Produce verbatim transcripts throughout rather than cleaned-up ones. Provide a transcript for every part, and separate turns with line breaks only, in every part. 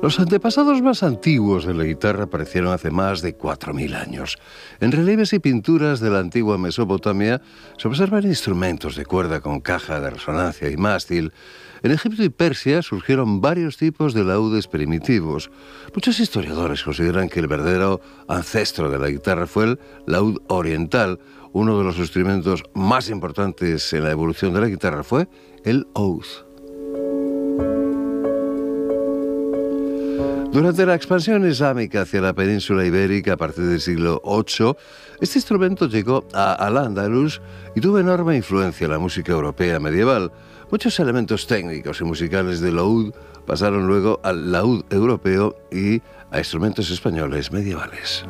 Los antepasados más antiguos de la guitarra aparecieron hace más de cuatro mil años. En relieves y pinturas de la antigua Mesopotamia se observan instrumentos de cuerda con caja de resonancia y mástil. En Egipto y Persia surgieron varios tipos de laúdes primitivos. Muchos historiadores consideran que el verdadero ancestro de la guitarra fue el laúd oriental. Uno de los instrumentos más importantes en la evolución de la guitarra fue el oud. Durante la expansión islámica hacia la península ibérica a partir del siglo octavo, este instrumento llegó a Al-Ándalus y tuvo enorme influencia en la música europea medieval. Muchos elementos técnicos y musicales del laúd pasaron luego al laúd europeo y a instrumentos españoles medievales.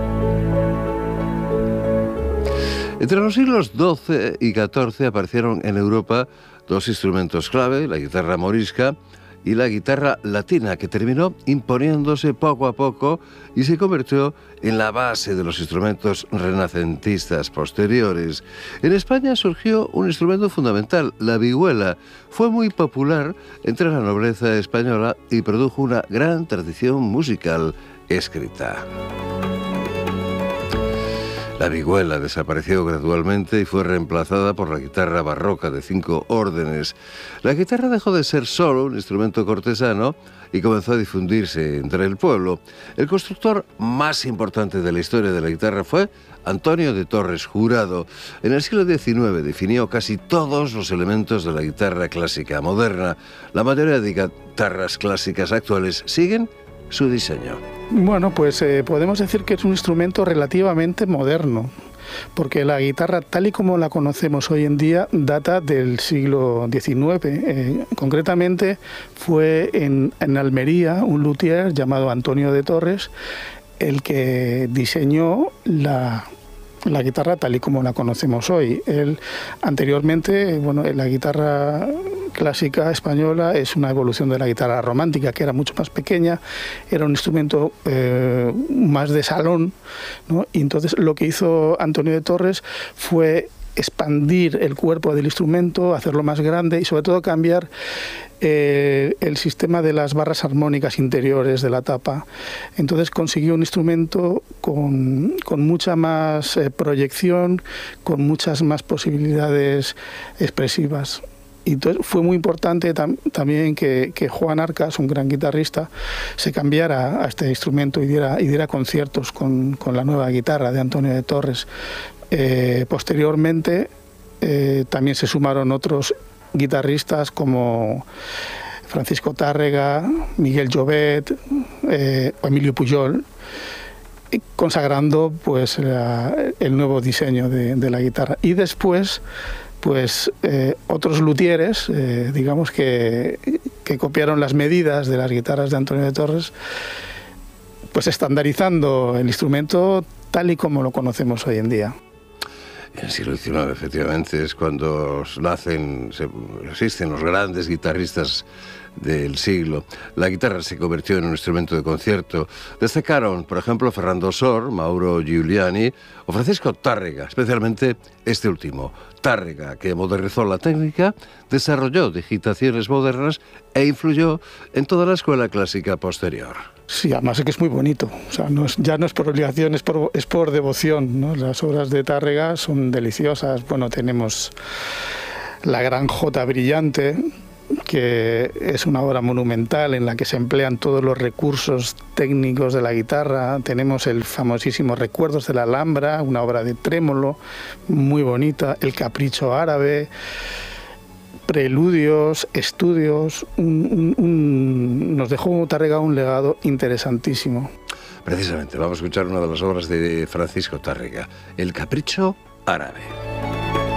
Entre los siglos doce y catorce aparecieron en Europa dos instrumentos clave, la guitarra morisca y la guitarra latina, que terminó imponiéndose poco a poco y se convirtió en la base de los instrumentos renacentistas posteriores. En España surgió un instrumento fundamental, la vihuela. Fue muy popular entre la nobleza española y produjo una gran tradición musical escrita. La vihuela desapareció gradualmente y fue reemplazada por la guitarra barroca de cinco órdenes. La guitarra dejó de ser solo un instrumento cortesano y comenzó a difundirse entre el pueblo. El constructor más importante de la historia de la guitarra fue Antonio de Torres Jurado. En el siglo diecinueve definió casi todos los elementos de la guitarra clásica moderna. La mayoría de guitarras clásicas actuales siguen su diseño.
Bueno, pues eh, podemos decir que es un instrumento relativamente moderno, porque la guitarra tal y como la conocemos hoy en día data del siglo diecinueve. Eh, concretamente fue en, en Almería un luthier llamado Antonio de Torres el que diseñó la la guitarra tal y como la conocemos hoy. Él, anteriormente, bueno, la guitarra clásica española es una evolución de la guitarra romántica, que era mucho más pequeña, era un instrumento eh, más de salón, ¿no? Y entonces lo que hizo Antonio de Torres fue expandir el cuerpo del instrumento, hacerlo más grande y sobre todo cambiar eh, el sistema de las barras armónicas interiores de la tapa. Entonces consiguió un instrumento con, con mucha más eh, proyección, con muchas más posibilidades expresivas. Y entonces fue muy importante tam también que, que Juan Arcas, un gran guitarrista, se cambiara a este instrumento y diera, y diera conciertos con, con la nueva guitarra de Antonio de Torres. Eh, posteriormente eh, también se sumaron otros guitarristas como Francisco Tárrega, Miguel Llobet eh, o Emilio Pujol, consagrando pues la, el nuevo diseño de, de la guitarra. Y después pues eh, otros luthieres, eh, digamos que, que copiaron las medidas de las guitarras de Antonio de Torres, pues estandarizando el instrumento tal y como lo conocemos hoy en día.
En el siglo diecinueve, efectivamente, es cuando nacen, se, existen los grandes guitarristas del siglo. La guitarra se convirtió en un instrumento de concierto. Destacaron, por ejemplo, Fernando Sor, Mauro Giuliani o Francisco Tárrega, especialmente este último. Tárrega, que modernizó la técnica, desarrolló digitaciones modernas e influyó en toda la escuela clásica posterior.
Sí, además es que es muy bonito. O sea, no es, ya no es por obligación, es por, es por devoción, ¿no? Las obras de Tárrega son deliciosas. Bueno, tenemos la Gran Jota Brillante, que es una obra monumental en la que se emplean todos los recursos técnicos de la guitarra. Tenemos el famosísimo Recuerdos de la Alhambra, una obra de trémolo muy bonita, el Capricho Árabe, preludios, estudios. Un, un, un, nos dejó Tárrega un legado interesantísimo.
Precisamente, vamos a escuchar una de las obras de Francisco Tárrega, el Capricho Árabe.